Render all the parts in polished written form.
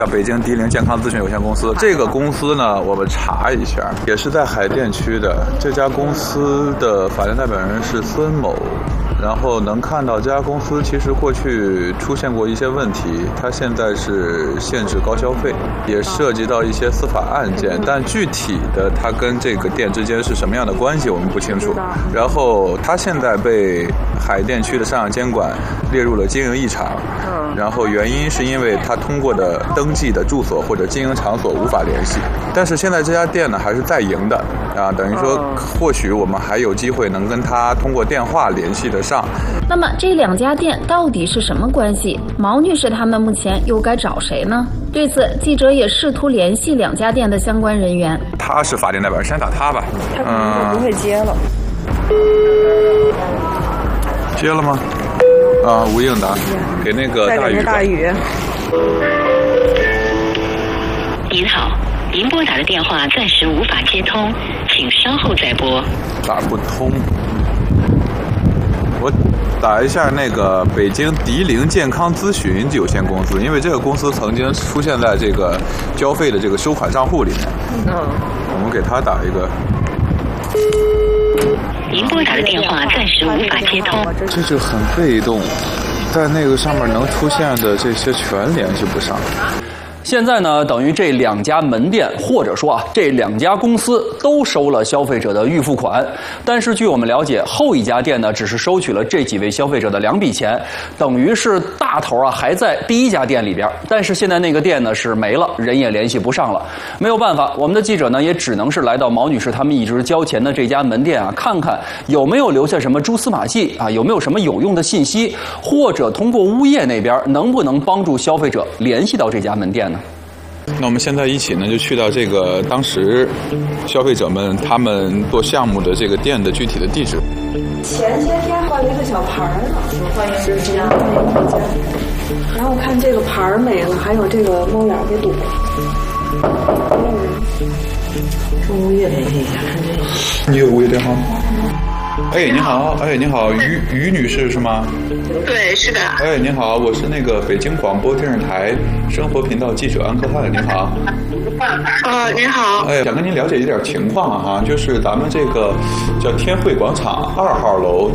叫北京迪林健康咨询有限公司。这个公司呢，我们查一下，也是在海淀区的。这家公司的法定代表人是孙某。然后能看到这家公司其实过去出现过一些问题，它现在是限制高消费，也涉及到一些司法案件，但具体的它跟这个店之间是什么样的关系我们不清楚。然后它现在被海淀区的商业监管列入了经营异常，然后原因是因为它通过的登记的住所或者经营场所无法联系。但是现在这家店呢还是在营的啊，等于说或许我们还有机会能跟他通过电话联系得上。 那么这2家店到底是什么关系？毛女士他们目前又该找谁呢？对此，记者也试图联系2家店的相关人员。 他是法定代表人，先打他吧。 他可能就不会接了。 接了吗？啊，吴应答，给那个大宇。 大宇。 您好，您拨打的电话暂时无法接通，请稍后再拨。 打不通。我打一下那个北京迪林健康咨询有限公司，因为这个公司曾经出现在这个交费的这个收款账户里面。我们给他打一个。 您拨打的电话暂时无法接通。 这就很被动，在那个上面能出现的这些全联系不上。 现在呢，等于这2家门店，或者说这2家公司都收了消费者的预付款，但是据我们了解，后一家店呢只是收取了这几位消费者的2笔钱，等于是大头还在第1家店里边，但是现在那个店呢是没了，人也联系不上了。没有办法，我们的记者呢也只能是来到毛女士他们一直交钱的这家门店看看有没有留下什么蛛丝马迹有没有什么有用的信息，或者通过物业那边能不能帮助消费者联系到这家门店呢？ 那我们现在一起呢，就去到这个当时消费者们他们做项目的这个店的具体的地址。 前些天换了一个小牌儿，换一个时间，然后看这个牌儿没了，还有这个猫眼给堵了。 跟物业联系一下，看这个。 你有物业电话吗？哎，你好，你好，于女士是吗？ 对，是的。 哎，你好，我是那个北京广播电视台生活频道记者安科汉，你好。 您好。 哎，想跟您了解一点情况就是咱们这个叫天汇广场2号楼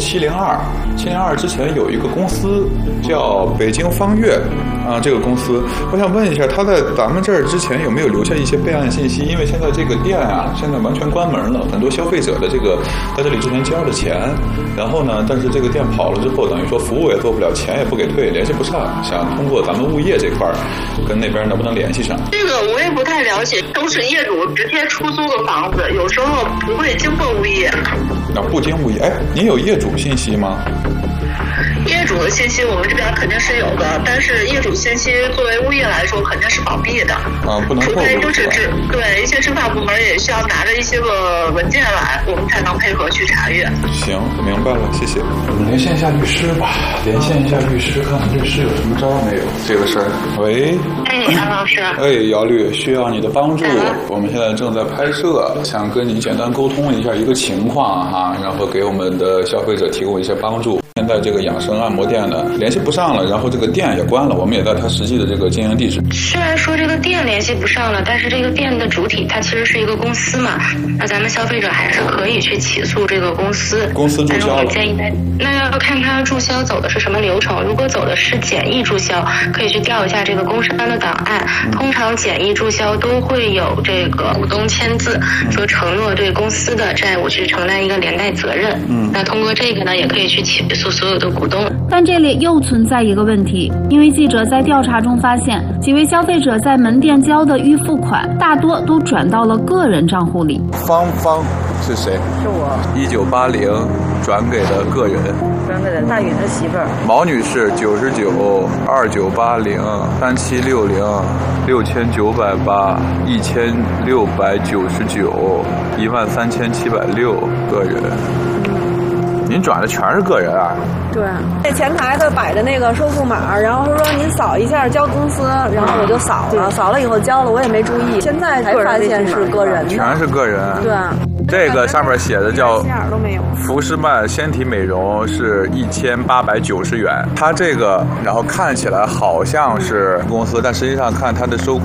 702之前有一个公司叫北京方悦这个公司，我想问一下，他在咱们这儿之前有没有留下一些备案信息？因为现在这个店现在完全关门了，很多消费者的这个在这里之前交了钱，然后呢，但是这个店跑了之后，等于说服务也做不了，钱也不给退，联系不上，想通过咱们物业这块跟那边能不能联系上？ 这个我也不太了解，都是业主直接出租的房子，有时候不会经过物业。 不经物业？哎，您有业主信息吗？ 业主的信息我们这边肯定是有的，但是业主信息作为物业来说肯定是保密的。 不能透露。 除非就是对一些执法部门也需要拿着一些个文件来，我们才能配合去查阅。 行，明白了，谢谢。我们连线一下律师吧，连线一下律师，看看律师有什么招没有这个事儿。喂。 安老师。 姚律，需要你的帮助。我们现在正在拍摄，想跟你简单沟通一下一个情况然后给我们的消费者提供一些帮助。现在这个养生按摩店呢联系不上了，然后这个店也关了，我们也在它实际的这个经营地址。 虽然说这个店联系不上了，但是这个店的主体它其实是一个公司嘛，那咱们消费者还是可以去起诉这个公司。 公司注销了。但是我们建议那要看它注销走的是什么流程。如果走的是简易注销，可以去调一下这个工商的档案。通常简易注销都会有这个股东签字，说承诺对公司的债务去承担一个连带责任。那通过这个呢，也可以去起诉所有的股东。 但这里又存在一个问题，因为记者在调查中发现，几位消费者在门店交的预付款大多都转到了个人账户里。 方是谁？ 是我。 1980转给了个人。 转给了大宇的媳妇儿。 毛女士99 2980 3760 6980 1699 13760个人。您转的全是个人对，这前台的摆的那个收付码，然后说您扫一下交公司，然后我就扫了，扫了以后交了，我也没注意，现在才发现是个人的， 全是个人。 对。 这个上面写的叫心眼儿都没有。 福诗曼纤体美容是1890元，它这个然后看起来好像是公司，但实际上看它的收